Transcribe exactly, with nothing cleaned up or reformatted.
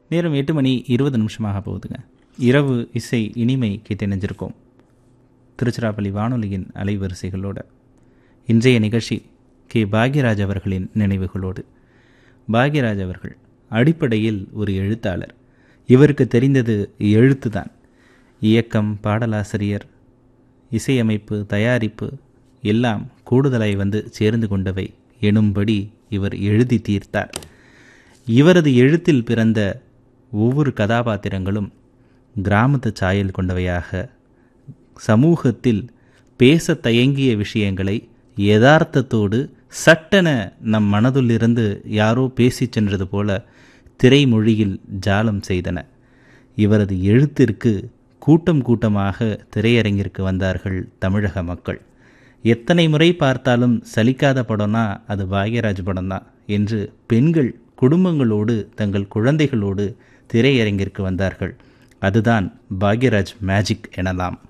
நேரம் எட்டு மணி இருபது நிமிஷமாக போகுதுங்க. இரவு இசை இனிமை கேட்டு இணைஞ்சிருக்கோம் திருச்சிராப்பள்ளி வானொலியின் அலைவரிசைகளோட. இன்றைய நிகழ்ச்சி கே பாக்யராஜ் அவர்களின் நினைவுகளோடு. பாக்யராஜ் அவர்கள் அடிப்படையில் ஒரு எழுத்தாளர். இவருக்கு தெரிந்தது எழுத்து தான். இயக்கம், பாடலாசிரியர், இசையமைப்பு, தயாரிப்பு எல்லாம் கூடுதலாய் வந்து சேர்ந்து கொண்டவை எனும்படி இவர் எழுதி தீர்த்தார். இவரது எழுத்தில் பிறந்த ஒவ்வொரு கதாபாத்திரங்களும் கிராமத்து சாயல் கொண்டவையாக, சமூகத்தில் பேச தயங்கிய விஷயங்களை யதார்த்தத்தோடு சட்டென நம் மனதிலிருந்து யாரோ பேசி சென்றது போல திரைமொழியில் ஜாலம் செய்தன. இவரது எழுத்திற்கு கூட்டம் கூட்டமாக திரையரங்கிற்கு வந்தார்கள் தமிழக மக்கள். எத்தனை முறை பார்த்தாலும் சலிக்காத படம்னா அது பாக்யராஜ் படம்தான் என்று பெண்கள் குடும்பங்களோடு தங்கள் குழந்தைகளோடு திரையரங்கிற்கு வந்தார்கள். அதுதான் பாக்யராஜ் மேஜிக் எனலாம்.